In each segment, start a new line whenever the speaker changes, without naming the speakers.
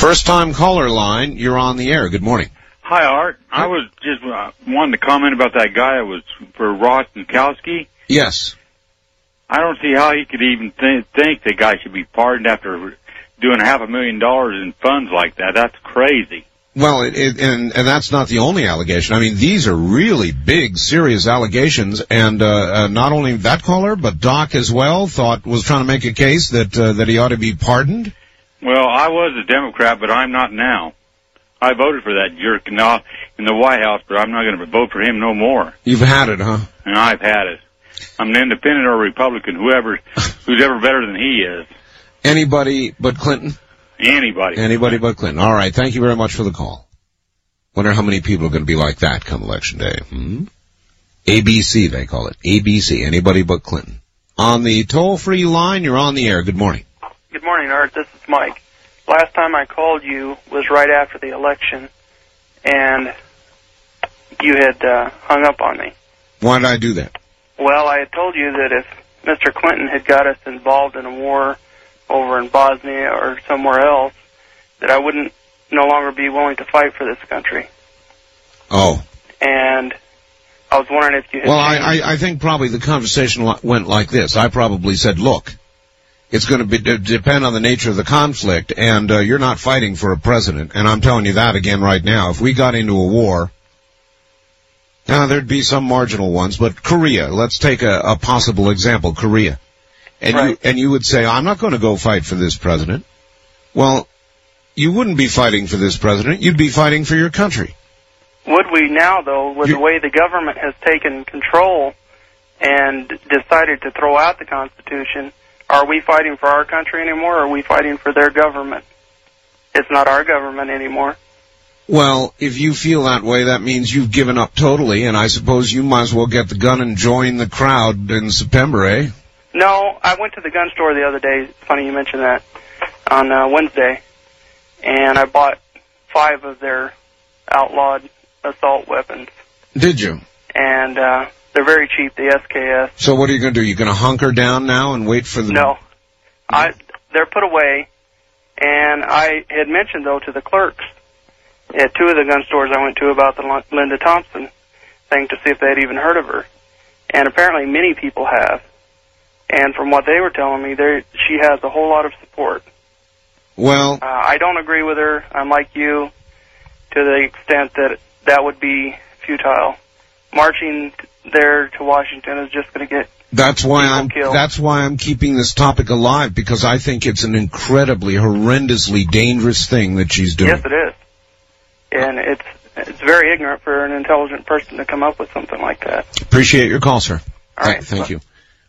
First time caller line, you're on the air. Good morning.
Hi, Art. I was just wanting to comment about that guy that was for Ross Mikowski.
Yes.
I don't see how he could even think the guy should be pardoned after doing $500,000 in funds like that. That's crazy.
Well, and that's not the only allegation. I mean, these are really big, serious allegations, and not only that caller, but Doc as well was trying to make a case that he ought to be pardoned.
Well, I was a Democrat, but I'm not now. I voted for that jerk now in the White House, but I'm not going to vote for him no more.
You've had it, huh?
And I've had it. I'm an independent or Republican, who's ever better than he is.
Anybody but Clinton?
Anybody
but Clinton. All right, thank you very much for the call. Wonder how many people are going to be like that come Election Day. ABC, they call it. ABC, anybody but Clinton. On the toll-free line, you're on the air. Good morning.
Good morning, Art. This is Mike. Last time I called you was right after the election, and you had hung up on me.
Why did I do that?
Well, I had told you that if Mr. Clinton had got us involved in a war over in Bosnia or somewhere else, that I wouldn't no longer be willing to fight for this country.
Oh.
And I was wondering if you had...
Well, I think probably the conversation went like this. I probably said, look, it's going to depend on the nature of the conflict, and you're not fighting for a president. And I'm telling you that again right now. If we got into a war, now there'd be some marginal ones, but Korea, let's take a possible example, Korea. And
right.
you would say, I'm not going to go fight for this president. Well, you wouldn't be fighting for this president. You'd be fighting for your country.
Would we now, though, with the way the government has taken control and decided to throw out the Constitution, are we fighting for our country anymore, or are we fighting for their government? It's not our government anymore.
Well, if you feel that way, that means you've given up totally, and I suppose you might as well get the gun and join the crowd in September, eh?
No, I went to the gun store the other day. It's funny you mentioned that, on Wednesday, and I bought 5 of their outlawed assault weapons.
Did you?
And they're very cheap, the SKS.
So what are you going to do? You're going to hunker down now and wait for the...
No. They're put away, and I had mentioned, though, to the clerks at 2 of the gun stores I went to about the Linda Thompson thing to see if they had even heard of her. And apparently many people have. And from what they were telling me, she has a whole lot of support.
Well...
I don't agree with her. I'm like you to the extent that that would be futile. Marching there to Washington is just going to get
That's why
killed.
That's why I'm keeping this topic alive, because I think it's an incredibly, horrendously dangerous thing that she's doing.
Yes, it is. And it's very ignorant for an intelligent person to come up with something like that.
Appreciate your call, sir.
All right.
Thank you.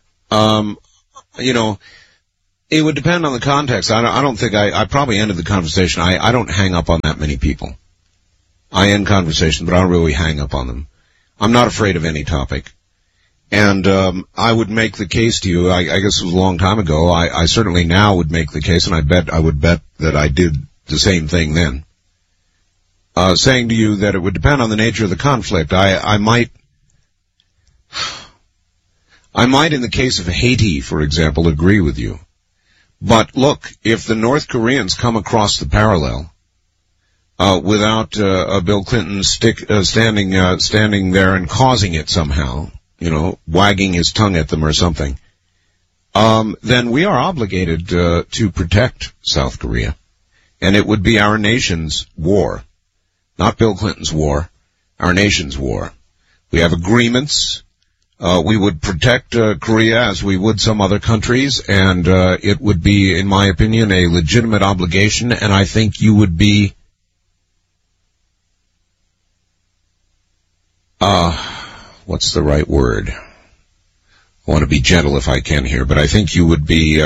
It would depend on the context. I don't think I probably ended the conversation. I don't hang up on that many people. I end conversations, but I don't really hang up on them. I'm not afraid of any topic. And I would make the case to you, I guess it was a long time ago, I certainly now would make the case, and I would bet that I did the same thing then. Saying to you that it would depend on the nature of the conflict. I might in the case of Haiti, for example, agree with you. But look, if the North Koreans come across the parallel, without Bill Clinton standing there and causing it somehow, wagging his tongue at them or something, then we are obligated to protect South Korea. And it would be our nation's war, not Bill Clinton's war, our nation's war. We have agreements. We would protect Korea as we would some other countries, and it would be, in my opinion, a legitimate obligation, and I think you would be what's the right word? I want to be gentle if I can here, but I think you would be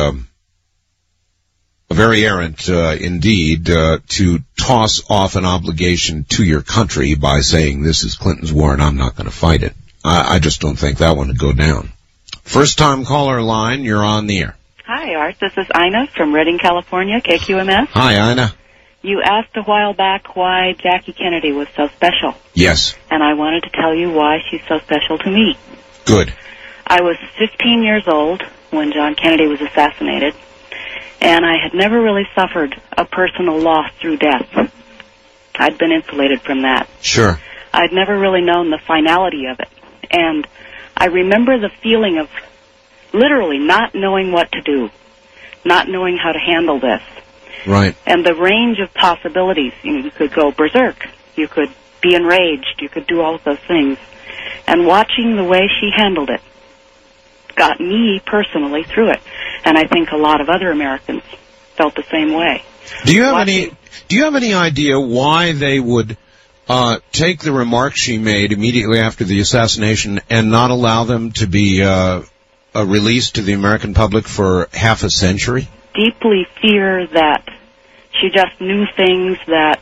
very errant indeed to toss off an obligation to your country by saying this is Clinton's war and I'm not going to fight it. I just don't think that one would go down. First time caller line, you're on the air.
Hi, Art. This is Ina from Redding, California, KQMS.
Hi, Ina.
You asked a while back why Jackie Kennedy was so special.
Yes.
And I wanted to tell you why she's so special to me.
Good.
I was 15 years old when John Kennedy was assassinated, And I had never really suffered a personal loss through death. I'd been insulated from that.
Sure.
I'd never really known the finality of it. And I remember the feeling of literally not knowing what to do, not knowing how to handle this.
Right.
And the range of possibilities. You could go berserk. You could be enraged. You could do all of those things. And watching the way she handled it got me personally through it. And I think a lot of other Americans felt the same way.
Do you have any idea why they would take the remarks she made immediately after the assassination and not allow them to be released to the American public for half a century?
Deeply fear that she just knew things that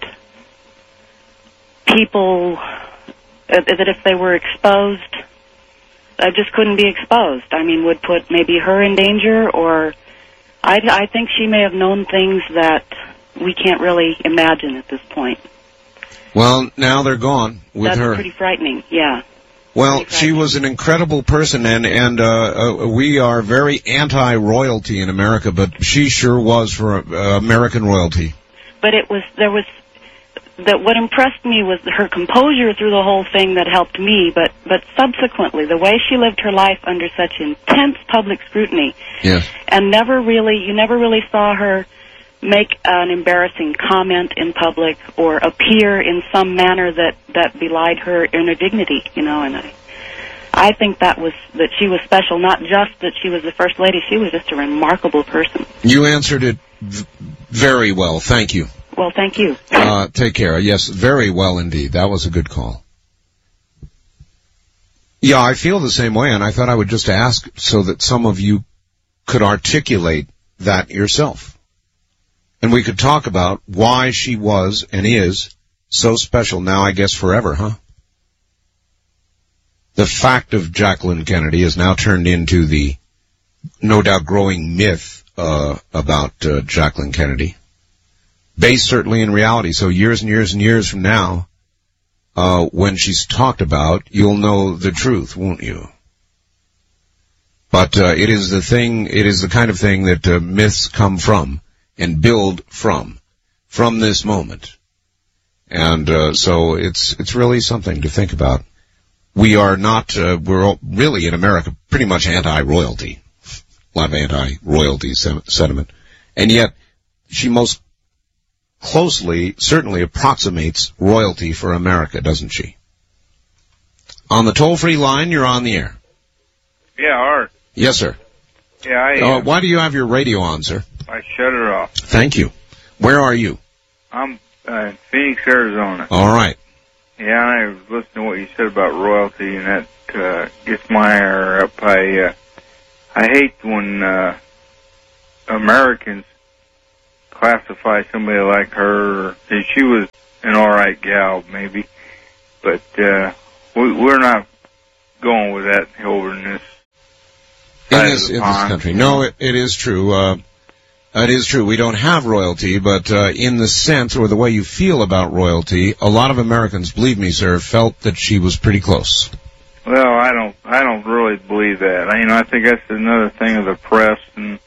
people, that if they were exposed, just couldn't be exposed. I mean, would put maybe her in danger, or I think she may have known things that we can't really imagine at this point.
Well, now they're gone with
That's
her.
Pretty frightening, yeah.
Well, she was an incredible person, and we are very anti-royalty in America, but she sure was for American royalty.
But what impressed me was her composure through the whole thing that helped me, but subsequently, the way she lived her life under such intense public scrutiny.
Yes.
And you never really saw her make an embarrassing comment in public or appear in some manner that belied her inner dignity, and I think that she was special, not just that she was the First Lady, she was just a remarkable person.
You answered it very well. Thank you.
Well, thank you.
Take care. Yes, very well indeed. That was a good call. Yeah, I feel the same way, and I thought I would just ask so that some of you could articulate that yourself. And we could talk about why she was and is so special now, I guess, forever, huh? The fact of Jacqueline Kennedy is now turned into the no doubt growing myth about Jacqueline Kennedy. Based certainly in reality. So years and years and years from now, when she's talked about, you'll know the truth, won't you? But it is the kind of thing that myths come from and build from this moment. And so it's really something to think about. We are not, we're really in America pretty much anti-royalty. A lot of anti-royalty sentiment. And yet, she most closely, certainly approximates royalty for America, doesn't she? On the toll-free line, you're on the air.
Yeah, Art.
Yes, sir.
Yeah,
why do you have your radio on, sir?
I shut it off.
Thank you. Where are you?
I'm in Phoenix, Arizona.
All right.
Yeah, I was listening to what you said about royalty, and that gets my hair up. I hate when Americans classify somebody like her. She was an all right gal, maybe, but we're not going with that over in this
country. No, it is true. It is true. We don't have royalty, but in the sense or the way you feel about royalty, a lot of Americans, believe me, sir, felt that she was pretty close.
Well, I don't really believe that. I think that's another thing of the press, and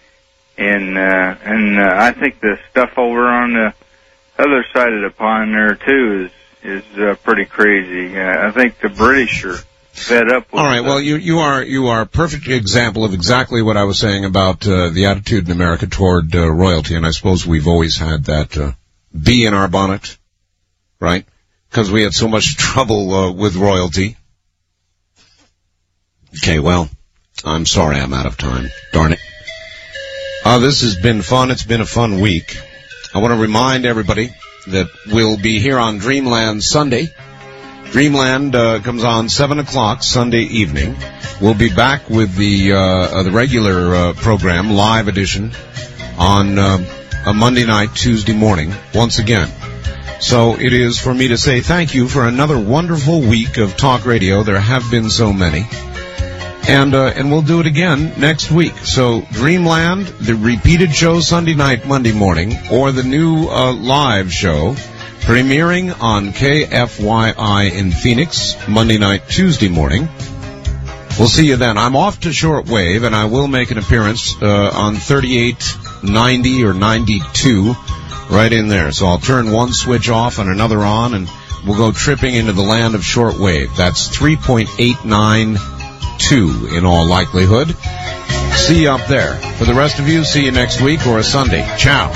I think the stuff over on the other side of the pond there too is pretty crazy. I think the British are fed up with. All right.
Well, you are a perfect example of exactly what I was saying about the attitude in America toward royalty, and I suppose we've always had that bee in our bonnet, right? Because we had so much trouble with royalty. Okay, well, I'm sorry I'm out of time. Darn it. This has been fun. It's been a fun week. I want to remind everybody that we'll be here on Dreamland Sunday. Dreamland comes on 7 o'clock Sunday evening. We'll be back with the regular program, live edition, on a Monday night, Tuesday morning, once again. So it is for me to say thank you for another wonderful week of talk radio. There have been so many. And we'll do it again next week. So Dreamland, the repeated show Sunday night, Monday morning, or the new live show premiering on KFYI in Phoenix, Monday night, Tuesday morning. We'll see you then. I'm off to shortwave, and I will make an appearance on 38 90 or 92 right in there. So I'll turn one switch off and another on, and we'll go tripping into the land of shortwave. That's 3.892 in all likelihood. See you up there. For the rest of you, see you next week or a Sunday. Ciao.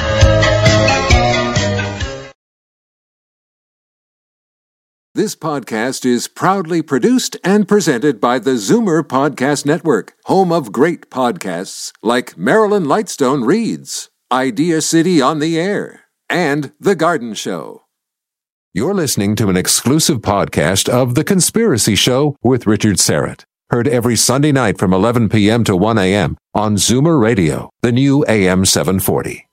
This podcast is proudly produced and presented by the Zoomer Podcast Network, home of great podcasts like Marilyn Lightstone Reads, Idea City on the Air, and The Garden Show. You're listening to an exclusive podcast of The Conspiracy Show with Richard Serrett. Heard every Sunday night from 11 p.m. to 1 a.m. on Zoomer Radio, the new AM 740.